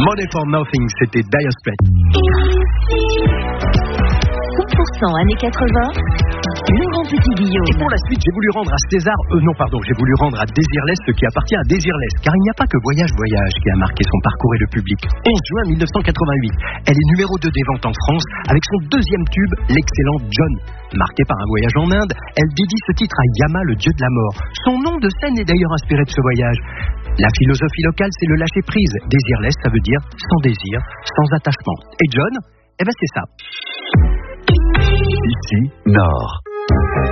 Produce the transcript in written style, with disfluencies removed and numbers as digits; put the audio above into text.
Money for Nothing, c'était Dire Straits. 100% années 80, Laurent Petit-Guillaume. Et pour la suite, j'ai voulu rendre à j'ai voulu rendre à Désirless ce qui appartient à Désirless, car il n'y a pas que Voyage qui a marqué son parcours et le public. 11 juin 1988, elle est numéro 2 des ventes en France, avec son deuxième tube, l'excellent John. Marqué par un voyage en Inde, elle dédie ce titre à Yama, le dieu de la mort. Son nom de scène est d'ailleurs inspiré de ce voyage. La philosophie locale, c'est le lâcher prise. Désirless, ça veut dire sans désir, sans attachement. Et John, c'est ça. Ici, Nord.